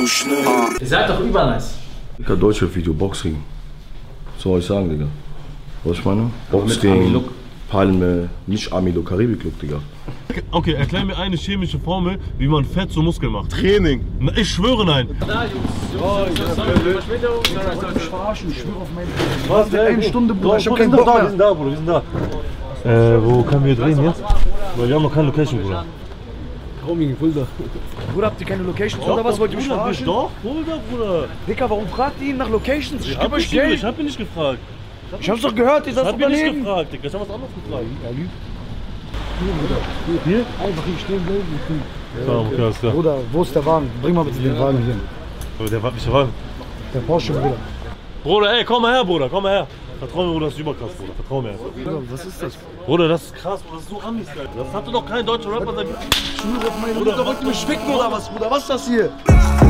so schnell. Ihr seid doch übernice. Digga, Deutschrap-Video, Boxring. Was soll ich sagen, Digga? Was ich meine? Boxring, Palme, nicht Ami-Look, Karibik-Look, Digga. Okay, erklär mir eine chemische Formel, wie man Fett zum Muskel macht. Training. Na, ich schwöre nein. Da, Jungs. Ich verarschen, ich schwöre auf meine. Was? Eine Stunde, Bruder. Ich hab Wir keinen sind Bock da, wir mehr. sind da, Bruder, wir sind da. Wo können wir drehen jetzt? Weil wir haben noch keine Location, Bruder. Bruder, habt ihr keine Locations oder was? Wollt ihr mich verarschen? Doch, Bruder, Bruder. Dicker, warum fragt ihr ihn nach Locations? Ich geb euch Ich Geld. hab ihn nicht gefragt. Ich hab's doch gehört, ihr Ich seid hab ihn nicht Unternehmen. gefragt, Digga. Ich hab was anderes gefragt. Er lügt. Hier? Einfach hier stehen bleiben. Ja, okay, alles klar. Bruder, wo ist der Wagen? Bring mal bitte den Wagen hier. Aber der war nicht Wagen. Der Porsche, Bruder. Bruder, ey, komm mal her, Bruder, komm mal her. Vertrau mir, Bruder, das ist überkrass, Bruder. Vertrau mir. Bruder, was ist das? Bruder, das ist krass, Bruder, das ist so Amis, Alter. Das hatte doch kein deutscher Rapper. Ich schwöre auf meine Mutter, wollt ihr mich ficken oder was, Bruder? Was ist das hier?